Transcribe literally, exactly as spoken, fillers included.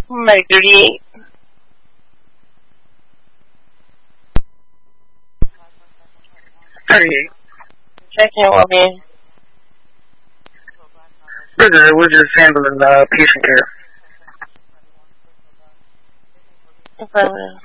My thirty-eight. thirty-eight. Second well-being. We're good. We're just handling uh, patient care. Affirmative.